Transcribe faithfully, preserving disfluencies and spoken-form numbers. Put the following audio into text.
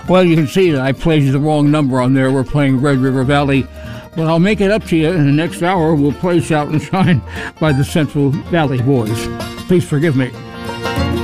Well, you can see that I played the wrong number on there. We're playing Red River Valley. But I'll make it up to you in the next hour. We'll play Shout and Shine by the Central Valley Boys. Please forgive me.